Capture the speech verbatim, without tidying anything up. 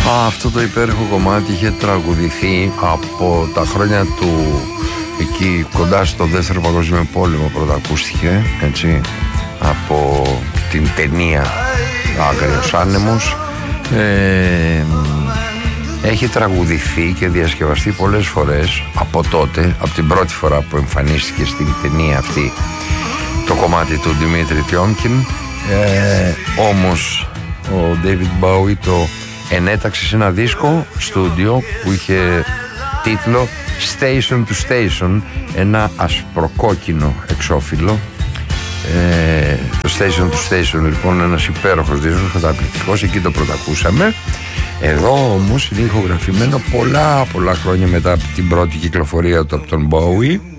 Α, αυτό το υπέροχο κομμάτι είχε τραγουδηθεί από τα χρόνια του εκεί κοντά στο δεύτερο παγκόσμιο πόλεμο, πρώτα ακούστηκε, έτσι, από την ταινία Άγριος Άνεμος. ε, Έχει τραγουδηθεί και διασκευαστεί πολλές φορές από τότε, από την πρώτη φορά που εμφανίστηκε στην ταινία αυτή το κομμάτι του Δημήτρη Τιόμκιν. ε, Όμως ο David Bowie το ενέταξε σε ένα δίσκο στούντιο που είχε τίτλο Station to Station, ένα ασπροκόκκινο εξώφυλλο. ε, Το Station to Station λοιπόν, ένας υπέροχος δίσκος, καταπληκτικός, εκεί το πρωτακούσαμε. Εδώ όμως είναι ηχογραφημένο πολλά πολλά χρόνια μετά από την πρώτη κυκλοφορία του από τον Bowie.